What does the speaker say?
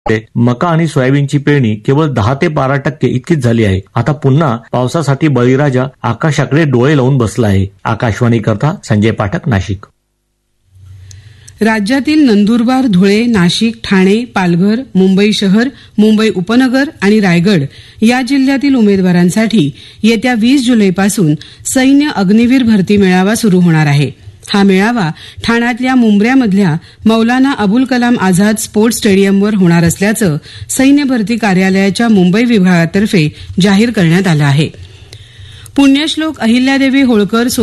मका आणि सोयाबीनची पेरणी केवळ 10 ते 12% इतकीच झाली आहे. आता पुन्हा पावसासाठी बळीराजा आकाशाकडे डोळे लावून बसला आहे. आकाशवाणी करता संजय पाठक, नाशिक. राज्यातील नंदुरबार, धुळे, नाशिक, ठाणे, पालघर, मुंबई शहर, मुंबई उपनगर आणि रायगड या जिल्ह्यातील उमेदवारांसाठी येत्या 20 जुलैपासून सैन्य अग्निवीर भरती मेळावा सुरू होणार आहे. हा मेळावा ठाण्यातल्या मुंब्र्यामधल्या मौलाना अबुल कलाम आझाद स्पोर्ट्स स्टेडियमवर होणार असल्याचं सैन्य भरती कार्यालयाच्या मुंबई विभागातर्फे जाहीर करण्यात आलं आहे. पुण्यश्लोक अहिल्यादेवी होळकर